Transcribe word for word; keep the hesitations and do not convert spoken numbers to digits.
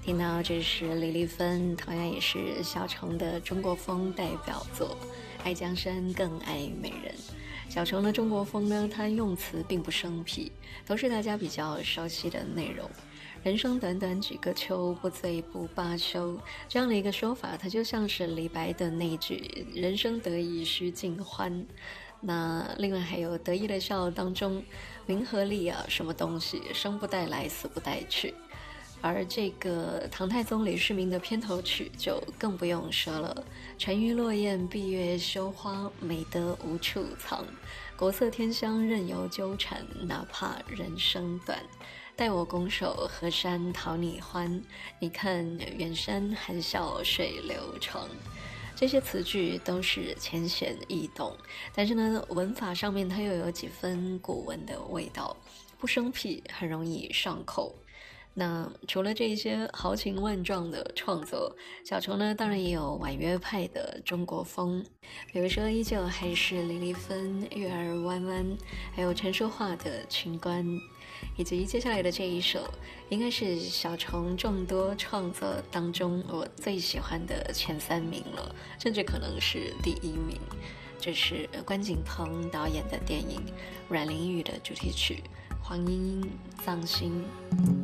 听到这是李丽芬，同样也是小虫的中国风代表作《爱江山更爱美人》。小虫的中国风呢，它用词并不生僻，都是大家比较熟悉的内容。人生短短几个秋，不醉不罢休，这样的一个说法，它就像是李白的那句人生得意须尽欢。那另外还有得意的笑当中，名和利啊，什么东西生不带来死不带去。而这个唐太宗李世民的片头曲就更不用说了，沉鱼落雁闭月羞花，美得无处藏，国色天香任由纠缠，哪怕人生短，待我拱手河山讨你欢，你看远山含笑水流长。这些词句都是浅显易懂，但是呢，文法上面它又有几分古文的味道，不生僻，很容易上口。那除了这些豪情万状的创作，小虫呢当然也有婉约派的中国风，比如说依旧还是李丽芬月儿弯弯，还有陈淑桦的情关，以及接下来的这一首应该是小虫众多创作当中我最喜欢的前三名了，甚至可能是第一名。这是关锦鹏导演的电影《阮玲玉》的主题曲，黄莺莺葬心。